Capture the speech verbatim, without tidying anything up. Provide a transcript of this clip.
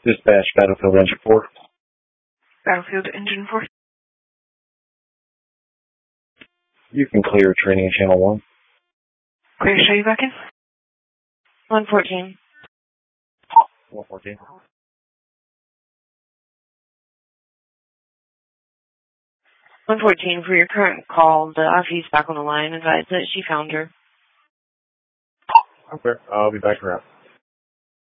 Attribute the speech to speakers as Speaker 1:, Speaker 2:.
Speaker 1: Dispatch, Battlefield Engine four.
Speaker 2: Battlefield Engine four.
Speaker 1: You can clear training channel one.
Speaker 2: Clear, show you back in?
Speaker 3: one fourteen.
Speaker 1: one fourteen.
Speaker 3: one fourteen, for your current call, the office back on the line advised that she found her.
Speaker 1: Okay, I'll be back around.